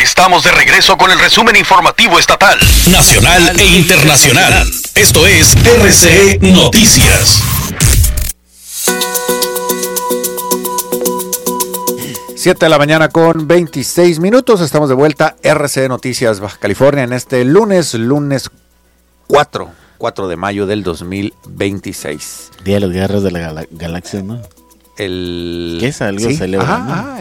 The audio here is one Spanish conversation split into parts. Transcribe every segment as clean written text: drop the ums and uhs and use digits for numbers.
Estamos de regreso con el resumen informativo estatal, nacional e internacional. Esto es RCE Noticias. 7 de la mañana con 26 minutos. Estamos de vuelta. RCE Noticias Baja California en este lunes 4 de mayo del 2026. Día de las guerras de la galaxia, ¿no? ¿Qué es algo ¿sí? celebra?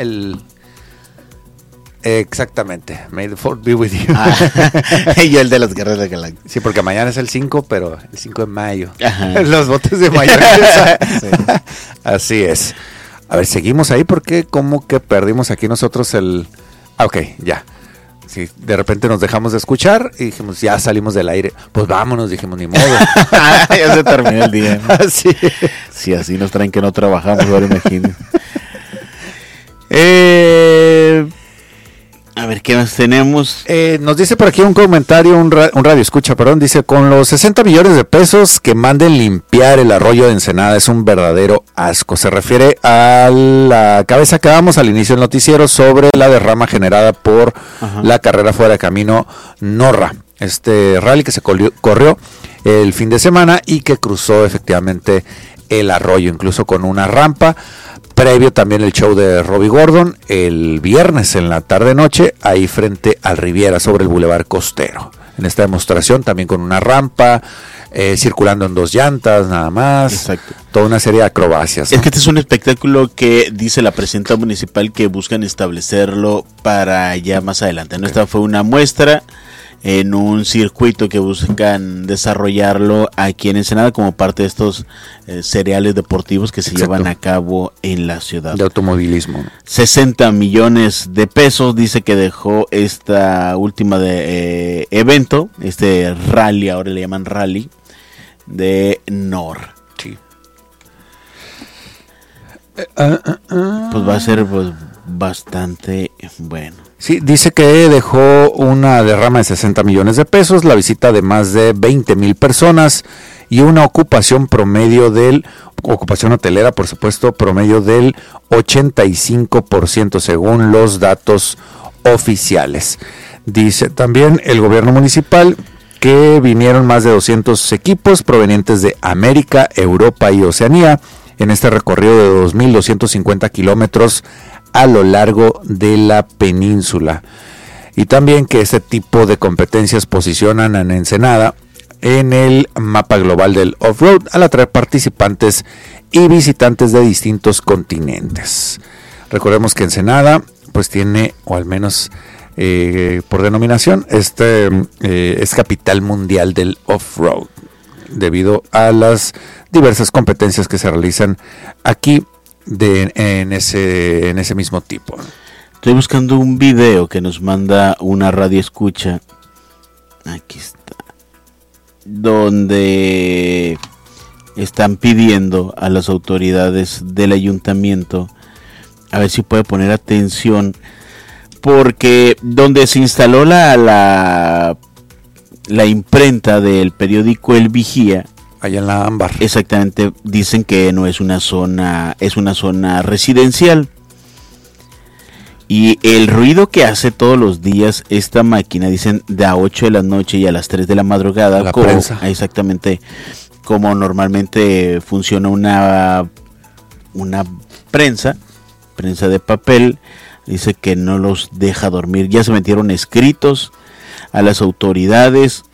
Exactamente. May the Fourth be with you. Y el de las guerras de la galaxia. Sí, porque mañana es el 5, pero el 5 de mayo. Ajá. Los botes de mayonesa. Sí. Así es. A ver, seguimos ahí porque como que perdimos aquí nosotros el... ok, ya. Sí, de repente nos dejamos de escuchar y dijimos, ya salimos del aire. Pues vámonos, dijimos, ni modo. Ya se terminó el día, ¿no? Sí. Si así nos traen que no trabajamos, ahora imagino. A ver, ¿qué más tenemos? Nos dice por aquí un comentario, un radio escucha, perdón, dice, con los 60 millones de pesos que manden limpiar el arroyo de Ensenada es un verdadero asco. Se refiere a la cabeza que damos al inicio del noticiero sobre la derrama generada por la carrera fuera de camino Norra. Este rally que se corrió el fin de semana y que cruzó efectivamente el arroyo, incluso con una rampa. Previo también el show de Robbie Gordon el viernes en la tarde-noche, ahí frente al Riviera, sobre el Boulevard Costero. En esta demostración también con una rampa, circulando en 2 llantas nada más. Exacto. Toda una serie de acrobacias, ¿no? Es que este es un espectáculo que dice la presidenta municipal que buscan establecerlo para ya más adelante. ¿No? Esta fue una muestra en un circuito que buscan desarrollarlo aquí en Ensenada como parte de estos seriales deportivos que se llevan a cabo en la ciudad. De automovilismo. 60 millones de pesos dice que dejó esta última de evento, este rally, ahora le llaman rally, de NOR. Sí. Pues va a ser pues bastante bueno. Sí, dice que dejó una derrama de 60 millones de pesos, la visita de más de 20,000 personas y una ocupación hotelera, por supuesto, promedio del 85% según los datos oficiales. Dice también el gobierno municipal que vinieron más de 200 equipos provenientes de América, Europa y Oceanía en este recorrido de 2,250 kilómetros a lo largo de la península. Y también que este tipo de competencias posicionan a Ensenada en el mapa global del off-road al atraer participantes y visitantes de distintos continentes. Recordemos que Ensenada pues tiene, o al menos por denominación, es capital mundial del off-road debido a las diversas competencias que se realizan aquí en ese mismo tipo. Estoy buscando un video que nos manda una radio escucha. Aquí está. Donde están pidiendo a las autoridades del ayuntamiento a ver si puede poner atención, porque donde se instaló la imprenta del periódico El Vigía, allá en la Ámbar. Exactamente, dicen que no es una zona, es una zona residencial. Y el ruido que hace todos los días esta máquina, dicen de a 8 de la noche y a las 3 de la madrugada, la como, prensa. Exactamente, como normalmente funciona una prensa de papel, dice que no los deja dormir. Ya se metieron escritos a las autoridades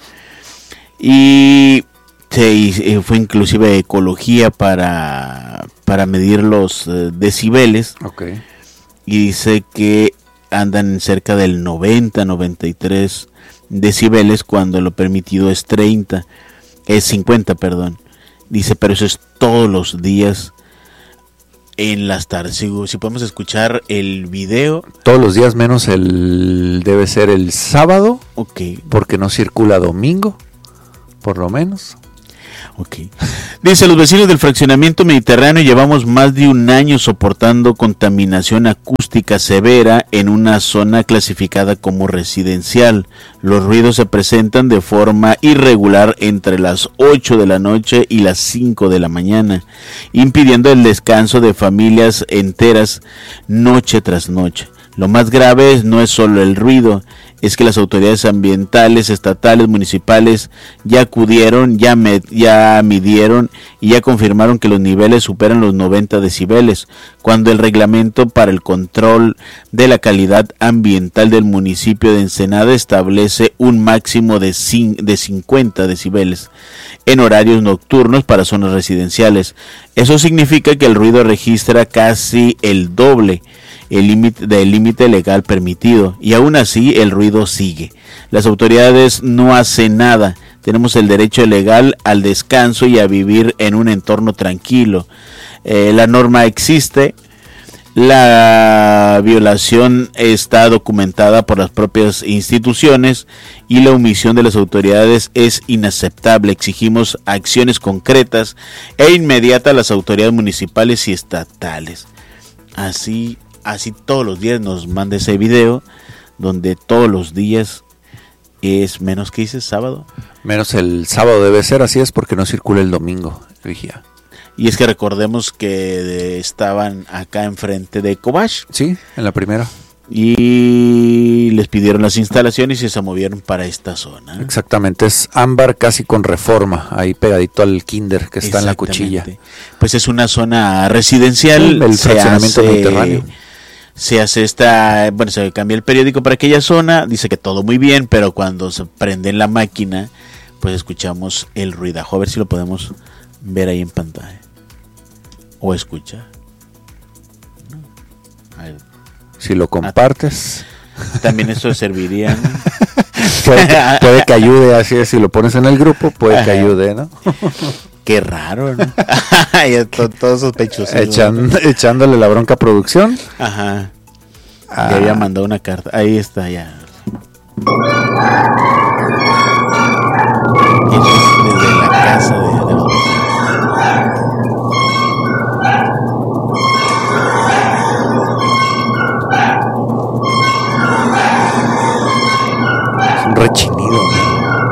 y fue inclusive ecología para medir los decibeles. Okay. Y dice que andan en cerca del 90-93 decibeles cuando lo permitido es 50, perdón. Dice, pero eso es todos los días en las tardes. Si podemos escuchar el video. Todos los días menos debe ser el sábado. Ok. Porque no circula domingo, por lo menos. Ok. Dice, los vecinos del fraccionamiento Mediterráneo llevamos más de un año soportando contaminación acústica severa en una zona clasificada como residencial. Los ruidos se presentan de forma irregular entre las 8 de la noche y las 5 de la mañana, impidiendo el descanso de familias enteras noche tras noche. Lo más grave no es solo el ruido, es que las autoridades ambientales, estatales, municipales ya acudieron, ya midieron y ya confirmaron que los niveles superan los 90 decibeles, cuando el reglamento para el control de la calidad ambiental del municipio de Ensenada establece un máximo de 50 decibeles en horarios nocturnos para zonas residenciales. Eso significa que el ruido registra casi el doble del límite legal permitido, y aún así el ruido sigue. Las autoridades no hacen nada. Tenemos el derecho legal al descanso y a vivir en un entorno tranquilo. La norma existe, la violación está documentada por las propias instituciones y la omisión de las autoridades es inaceptable. Exigimos acciones concretas e inmediatas a las autoridades municipales y estatales. Así todos los días nos manda ese video donde todos los días es menos, ¿qué dices? ¿Sábado? Menos el sábado debe ser, así es, porque no circula el domingo, vigía. Y es que recordemos que estaban acá enfrente de Cobach. Sí, en la primera. Y les pidieron las instalaciones y se movieron para esta zona. Exactamente, es Ámbar casi con Reforma, ahí pegadito al kinder que está en la Cuchilla. Pues es una zona residencial. Sí, el fraccionamiento mediterráneo. Se hace se cambia el periódico para aquella zona, dice que todo muy bien, pero cuando se prende la máquina, pues escuchamos el ruidajo. A ver si lo podemos ver ahí en pantalla. O escuchar. Si lo compartes. También eso serviría, ¿no? puede que ayude, así es, si lo pones en el grupo, puede que ayude, ¿no? Qué raro, ¿no? Todos sospechosos. Echándole la bronca a producción. Ajá. Le había mandado una carta. Ahí está, ya. Eso es desde la casa de los vecinos. Es un rechinido.